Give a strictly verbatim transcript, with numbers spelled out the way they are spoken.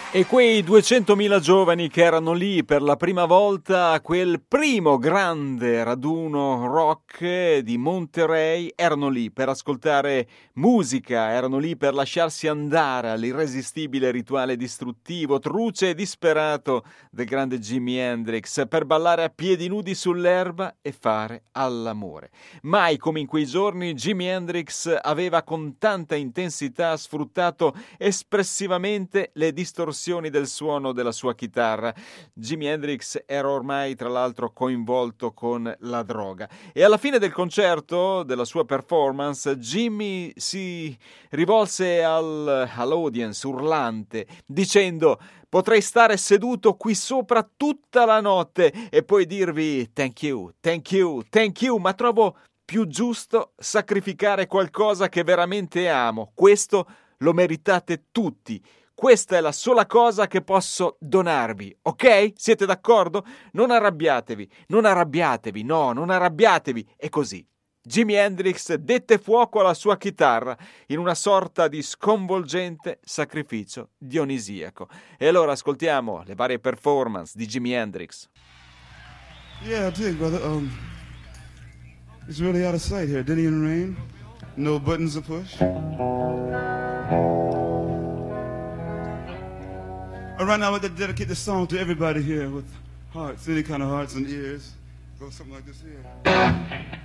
E quei duecentomila giovani che erano lì per la prima volta a quel primo grande raduno rock di Monterey, erano lì per ascoltare musica, erano lì per lasciarsi andare all'irresistibile rituale distruttivo, truce e disperato del grande Jimi Hendrix, per ballare a piedi nudi sull'erba e fare all'amore. Mai come in quei giorni Jimi Hendrix aveva con tanta intensità sfruttato espressivamente le distorsioni del suono della sua chitarra. Jimi Hendrix era ormai tra l'altro coinvolto con la droga e alla fine del concerto, della sua performance, Jimmy si rivolse al, all'audience urlante dicendo: potrei stare seduto qui sopra tutta la notte e poi dirvi thank you, thank you, thank you, ma trovo più giusto sacrificare qualcosa che veramente amo. Questo lo meritate tutti. Questa è la sola cosa che posso donarvi, ok? Siete d'accordo? Non arrabbiatevi, non arrabbiatevi, no, non arrabbiatevi. E così Jimi Hendrix dette fuoco alla sua chitarra in una sorta di sconvolgente sacrificio dionisiaco. E allora ascoltiamo le varie performance di Jimi Hendrix. Yeah, I dig, brother. Um, it's really out of sight here. Didn't even rain. No buttons to push. And right now, I'd like to dedicate this song to everybody here with hearts, any kind of hearts and ears. Go something like this here.